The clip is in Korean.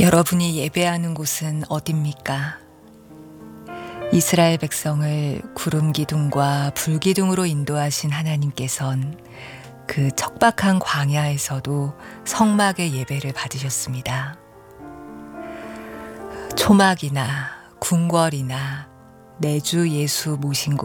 여러분이 예배하는 곳은 어딥니까? 이스라엘 백성을 구름 기둥과 불 기둥으로 인도하신 하나님께선 그 척박한 광야에서도 성막의 예배를 받으셨습니다. 초막이나 궁궐이나 내주 예수 모신 곳